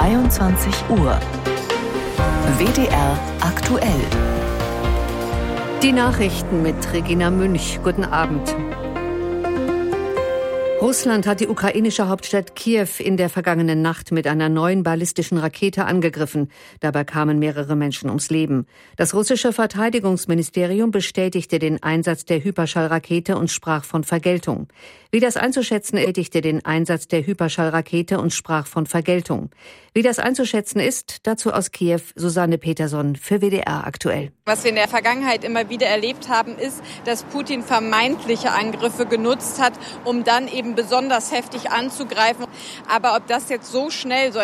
23 Uhr. WDR aktuell. Die Nachrichten mit Regina Münch. Guten Abend. Russland hat die ukrainische Hauptstadt Kiew in der vergangenen Nacht mit einer neuen ballistischen Rakete angegriffen. Dabei kamen mehrere Menschen ums Leben. Das russische Verteidigungsministerium bestätigte den Einsatz der Hyperschallrakete und sprach von Vergeltung. Wie das einzuschätzen ist, dazu aus Kiew Susanne Peterson für WDR aktuell. Was wir in der Vergangenheit immer wieder erlebt haben, ist, dass Putin vermeintliche Angriffe genutzt hat, um dann eben besonders heftig anzugreifen. Aber ob das jetzt so schnell so